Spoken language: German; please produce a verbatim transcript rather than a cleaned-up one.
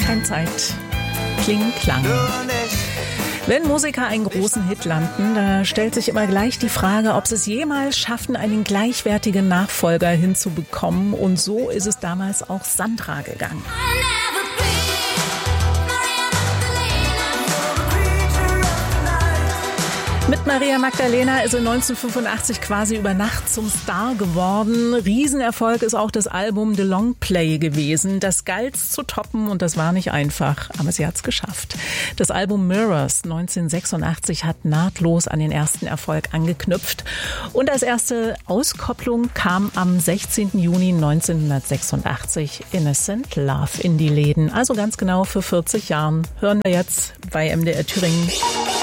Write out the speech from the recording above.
Kein Zeit. Kling, Klang. Wenn Musiker einen großen Hit landen, da stellt sich immer gleich die Frage, ob sie es jemals schaffen, einen gleichwertigen Nachfolger hinzubekommen. Und so ist es damals auch Sandra gegangen. Mit Maria Magdalena ist sie neunzehnhundertfünfundachtzig quasi über Nacht zum Star geworden. Riesenerfolg ist auch das Album The Long Play gewesen. Das galt's zu toppen und das war nicht einfach, aber sie hat's geschafft. Das Album Mirrors neunzehnhundertsechsundachtzig hat nahtlos an den ersten Erfolg angeknüpft. Und als erste Auskopplung kam am sechzehnten Juni neunzehnhundertsechsundachtzig Innocent Love in die Läden. Also ganz genau für vierzig Jahren. Hören wir jetzt bei M D R Thüringen.